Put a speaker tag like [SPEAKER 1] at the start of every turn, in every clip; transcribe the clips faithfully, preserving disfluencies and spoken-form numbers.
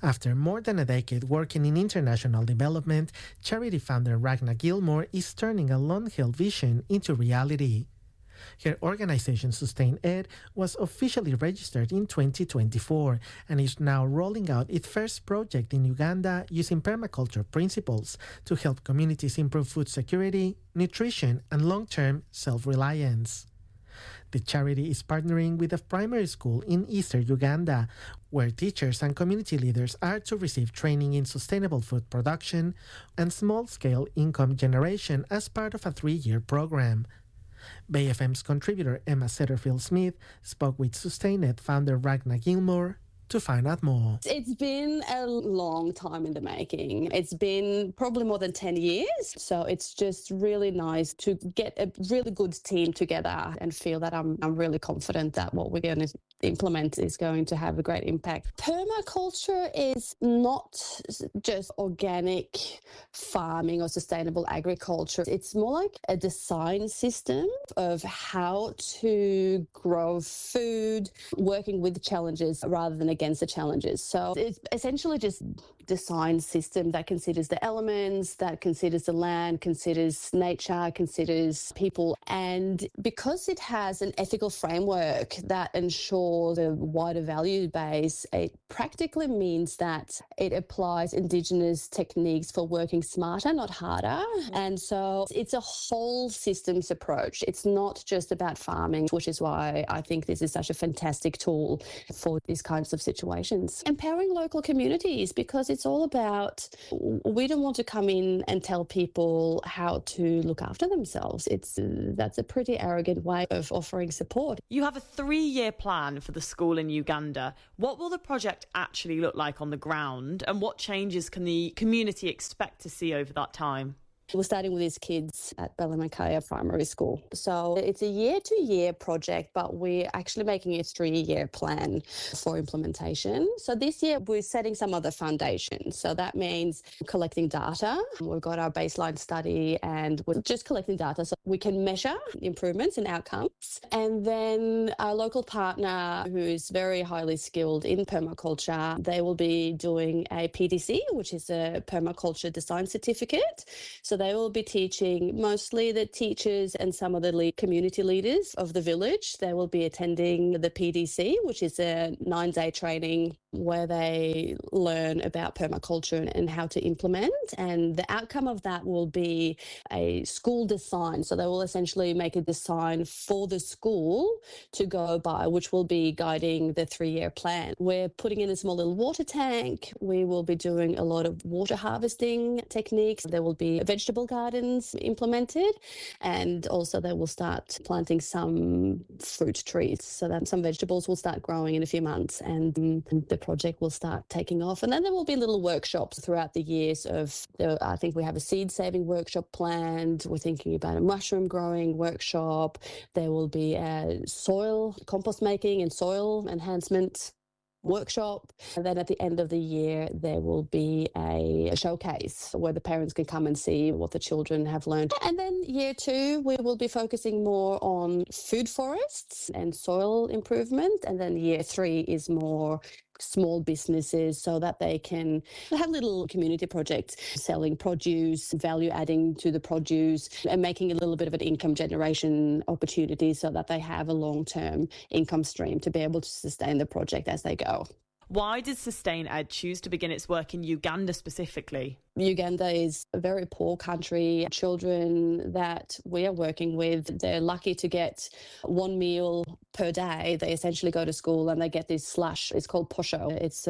[SPEAKER 1] After more than a decade working in international development, charity founder Ragna Gilmore is turning a long-held vision into reality. Her organization Sustain Ed was officially registered in twenty twenty-four and is now rolling out its first project in Uganda using permaculture principles to help communities improve food security, nutrition, and long-term self-reliance. The charity is partnering with a primary school in eastern Uganda, where teachers and community leaders are to receive training in sustainable food production and small-scale income generation as part of a three-year program. Bay F M's contributor Emma Setterfield-Smith spoke with Sustain Ed founder Ragna Gilmore to find out more.
[SPEAKER 2] It's been a long time in the making. It's been probably more than ten years. So it's just really nice to get a really good team together and feel that I'm, I'm really confident that what we're going to implement is going to have a great impact. Permaculture is not just organic farming or sustainable agriculture. It's more like a design system of how to grow food, working with challenges rather than against the challenges. So it's essentially just design system that considers the elements, that considers the land, considers nature, considers people. And because it has an ethical framework that ensures a wider value base, it practically means that it applies Indigenous techniques for working smarter, not harder. And so it's a whole systems approach. It's not just about farming, which is why I think this is such a fantastic tool for these kinds of situations. Empowering local communities, because it's all about, we don't want to come in and tell people how to look after themselves. It's that's a pretty arrogant way of offering support.
[SPEAKER 3] You have a three-year plan for the school in Uganda. What will the project actually look like on the ground, and what changes can the community expect to see over that time?
[SPEAKER 2] We're starting with these kids at Bellemakaya Primary School. So it's a year-to-year project, but we're actually making a three-year plan for implementation. So this year we're setting some other foundations. So that means collecting data. We've got our baseline study and we're just collecting data so we can measure improvements and outcomes. And then our local partner, who is very highly skilled in permaculture, they will be doing a P D C, which is a permaculture design certificate. So they will be teaching mostly the teachers and some of the lead community leaders of the village. They will be attending the P D C, which is a nine-day training where they learn about permaculture and, and how to implement. And the outcome of that will be a school design. So they will essentially make a design for the school to go by, which will be guiding the three-year plan. We're putting in a small little water tank. We will be doing a lot of water harvesting techniques. There will be vegetable gardens implemented, and also they will start planting some fruit trees so that some vegetables will start growing in a few months, and, and the project will start taking off. And then there will be little workshops throughout the years of, the, I think we have a seed saving workshop planned. We're thinking about a mushroom growing workshop. There will be a soil compost making and soil enhancement workshop. And then at the end of the year, there will be a showcase where the parents can come and see what the children have learned. And then year two, we will be focusing more on food forests and soil improvement. And then year three is more small businesses so that they can have little community projects selling produce, value adding to the produce and making a little bit of an income generation opportunity so that they have a long-term income stream to be able to sustain the project as they go.
[SPEAKER 3] Why did Sustain Ed choose to begin its work in Uganda specifically?
[SPEAKER 2] Uganda is a very poor country. Children that we are working with, they're lucky to get one meal per day. They essentially go to school and they get this slush. It's called posho. It's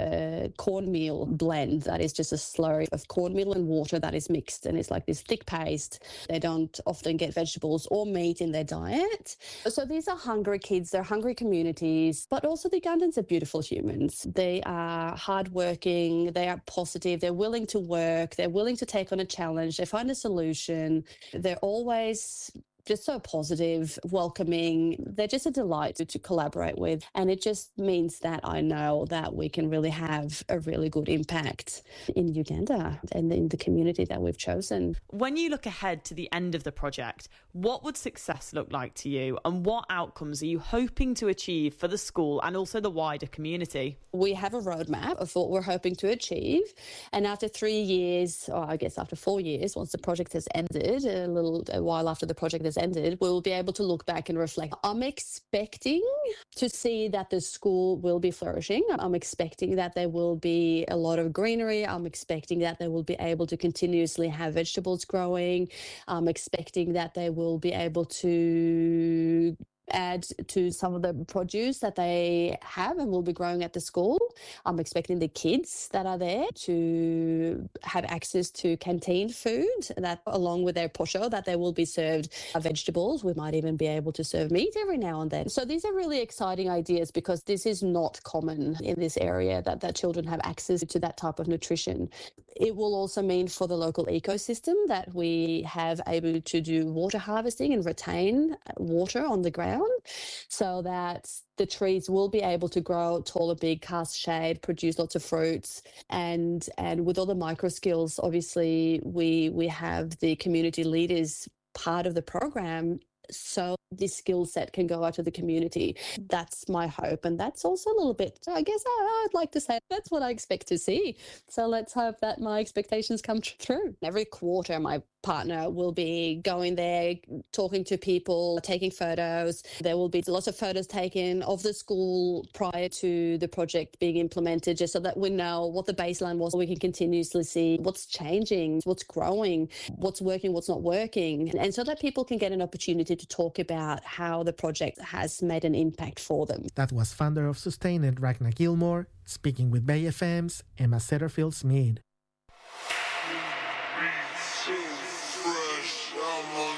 [SPEAKER 2] a cornmeal blend that is just a slurry of cornmeal and water that is mixed, and it's like this thick paste. They don't often get vegetables or meat in their diet. So these are hungry kids. They're hungry communities, but also the Ugandans are beautiful humans. They are hardworking. They are positive. They're willing to work. Work. They're willing to take on a challenge. They find a solution. They're always just so positive, welcoming. They're just a delight to, to collaborate with. And it just means that I know that we can really have a really good impact in Uganda and in the community that we've chosen.
[SPEAKER 3] When you look ahead to the end of the project, what would success look like to you, and what outcomes are you hoping to achieve for the school and also the wider community?
[SPEAKER 2] We have a roadmap of what we're hoping to achieve. And after three years, or I guess after four years, once the project has ended, a little a while after the project has ended, we'll be able to look back and reflect. I'm expecting to see that the school will be flourishing. I'm expecting that there will be a lot of greenery. I'm expecting that they will be able to continuously have vegetables growing. I'm expecting that they will be able to add to some of the produce that they have and will be growing at the school. I'm expecting the kids that are there to have access to canteen food, that along with their posho, that they will be served vegetables. We might even be able to serve meat every now and then. So these are really exciting ideas, because this is not common in this area, that, that children have access to that type of nutrition. It will also mean for the local ecosystem that we have able to do water harvesting and retain water on the ground, so that the trees will be able to grow tall and big, cast shade, produce lots of fruits. And and with all the micro skills, obviously we we have the community leaders part of the program, so this skill set can go out to the community. That's my hope. And that's also a little bit, I guess I'd like to say, that's what I expect to see. So let's hope that my expectations come true. Every quarter, my partner will be going there, talking to people, taking photos. There will be lots of photos taken of the school prior to the project being implemented, just so that we know what the baseline was. We can continuously see what's changing, what's growing, what's working, what's not working. And so that people can get an opportunity to talk about how the project has made an impact for them.
[SPEAKER 1] That was founder of Sustained, Ragnar Gilmore, speaking with Bay F M's Emma Setterfield-Smith.